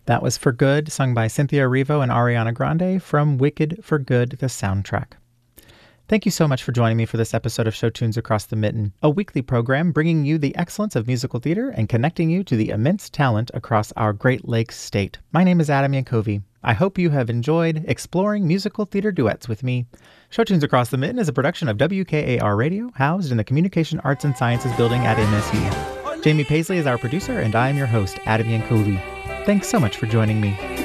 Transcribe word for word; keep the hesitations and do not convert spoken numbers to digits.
That was For Good, sung by Cynthia Erivo and Ariana Grande from Wicked for Good, the soundtrack. Thank you so much for joining me for this episode of Show Tunes Across the Mitten, a weekly program bringing you the excellence of musical theater and connecting you to the immense talent across our Great Lakes state. My name is Adam Yankovi. I hope you have enjoyed exploring musical theater duets with me. Show Tunes Across the Mitten is a production of W K A R Radio, housed in the Communication Arts and Sciences building at M S U. Jamie Paisley is our producer, and I am your host, Adam Yankovi. Thanks so much for joining me.